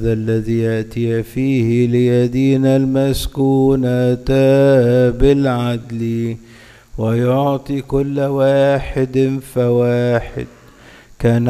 الذي يأتي فيه ليدين المسكونة بالعدل ويعطي كل واحد فواحد كان